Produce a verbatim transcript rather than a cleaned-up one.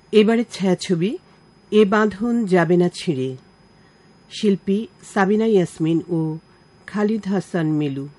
এবারের ছায়াছবি এ বাঁধন যাবে না ছিঁড়ে, শিল্পী সাবিনা ইয়াসমিন ও খালিদ হাসান মিলু।